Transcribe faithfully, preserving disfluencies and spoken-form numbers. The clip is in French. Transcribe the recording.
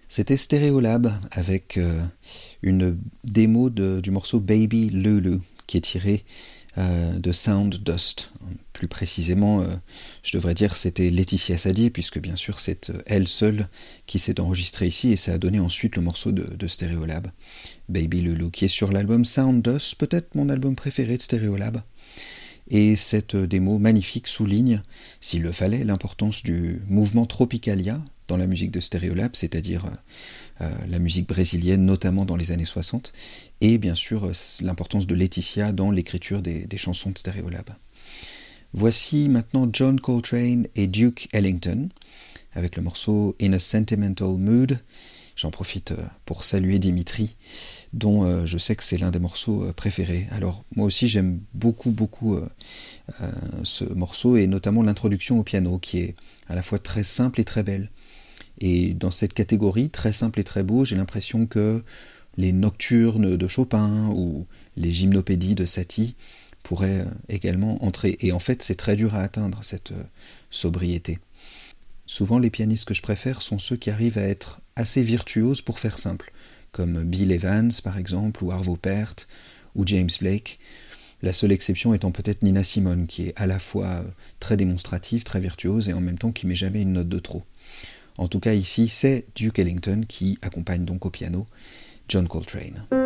C'était Stereolab avec euh, une démo de, du morceau Baby Lulu qui est tiré euh, de Sound Dust. Plus précisément, euh, je devrais dire c'était Laetitia Sadi, puisque bien sûr c'est euh, elle seule qui s'est enregistrée ici et ça a donné ensuite le morceau de, de Stereolab, Baby Lulu, qui est sur l'album Sound Dust, peut-être mon album préféré de Stereolab. Et cette démo magnifique souligne, s'il le fallait, l'importance du mouvement Tropicalia dans la musique de Stereolab, c'est-à-dire euh, la musique brésilienne, notamment dans les années soixante, et bien sûr l'importance de Laetitia dans l'écriture des, des chansons de Stereolab. Voici maintenant John Coltrane et Duke Ellington, avec le morceau In a Sentimental Mood. J'en profite pour saluer Dimitri, dont euh, je sais que c'est l'un des morceaux euh, préférés. Alors moi aussi j'aime beaucoup beaucoup euh, euh, ce morceau, et notamment l'introduction au piano qui est à la fois très simple et très belle. Et dans cette catégorie, très simple et très beau, j'ai l'impression que les nocturnes de Chopin ou les gymnopédies de Satie pourraient également entrer. Et en fait c'est très dur à atteindre, cette euh, sobriété. Souvent les pianistes que je préfère sont ceux qui arrivent à être assez virtuoses pour faire simple, comme Bill Evans par exemple, ou Arvo Pärt, ou James Blake. La seule exception étant peut-être Nina Simone, qui est à la fois très démonstrative, très virtuose, et en même temps qui met jamais une note de trop. En tout cas ici, c'est Duke Ellington qui accompagne donc au piano John Coltrane.